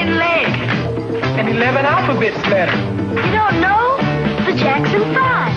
10 legs. And 11 alphabet letters. You don't know? The Jackson 5.